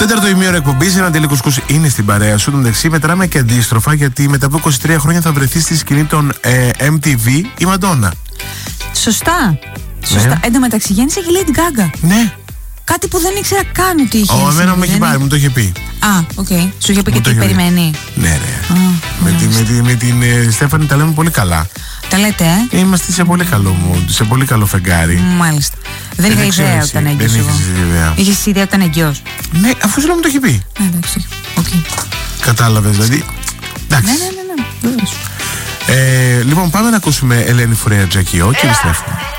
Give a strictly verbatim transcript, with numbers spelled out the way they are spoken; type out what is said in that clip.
Τέταρτο ημίωρο εκπομπής, ένα τελικό κουσκούς είναι στην παρέα σου. Τον δεξί μετράμε και αντίστροφα, γιατί μετά από είκοσι τρία χρόνια θα βρεθεί στη σκηνή των ε, εμ τι βι η Μαντόνα. Σωστά. Σωστά. Ναι. Εν τω μεταξύ γέννησε και η Lady Gaga. Ναι. Κάτι που δεν ήξερα καν ότι είχε. Ω, εμένα μου έχει πάρει, μου το είχε πει. Α, οκ. Okay. Σου είχε πει και τι περιμένει. Ναι, ρε. Α, με, τη, με, τη, με την ε, Στέφανη τα λέμε πολύ καλά. Τα λέτε, ε? Είμαστε σε πολύ καλό mood, σε πολύ καλό φεγγάρι. Μάλιστα. Δεν είχα ιδέα ότι ήταν έγκυος. Δεν είχες ιδέα. Είχες ιδέα ότι ήταν έγκυος. Ναι, αφού σου λέω μου το έχει πει. Ναι, εντάξει. Okay. Κατάλαβες, δηλαδή. Εντάξει. Ναι, ναι, ναι, ναι. Ε, λοιπόν, πάμε να ακούσουμε Ελένη Φουρέα Τζακιό και επιστρέφουμε.